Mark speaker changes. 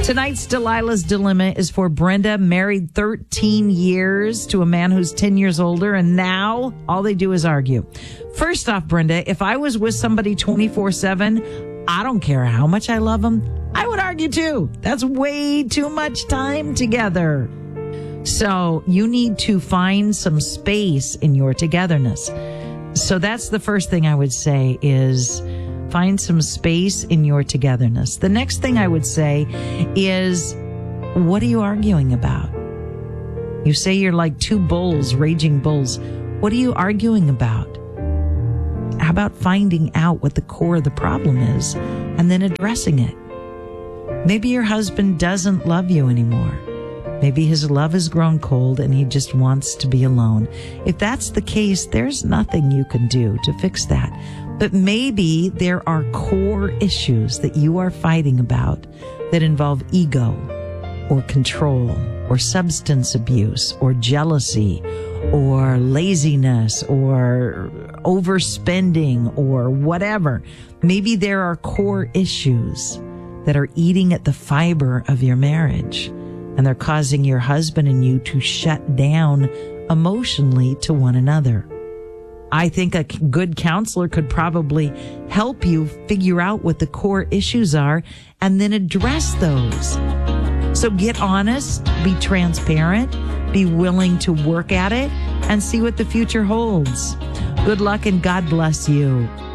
Speaker 1: Tonight's Delilah's Dilemma is for Brenda, married 13 years to a man who's 10 years older, and now all they do is argue. First off, Brenda, if I was with somebody 24/7, I don't care how much I love them, I would argue too. That's way too much time together. So you need to find some space in your togetherness. So that's the first thing I would say is find some space in your togetherness. The next thing I would say is, what are you arguing about? You say you're like two bulls, raging bulls. What are you arguing about? How about finding out what the core of the problem is and then addressing it? Maybe your husband doesn't love you anymore. Maybe his love has grown cold and he just wants to be alone. If that's the case, there's nothing you can do to fix that. But maybe there are core issues that you are fighting about that involve ego or control or substance abuse or jealousy or laziness or overspending or whatever. Maybe there are core issues that are eating at the fiber of your marriage, and they're causing your husband and you to shut down emotionally to one another. I think a good counselor could probably help you figure out what the core issues are and then address those. So get honest, be transparent, be willing to work at it, and see what the future holds. Good luck and God bless you.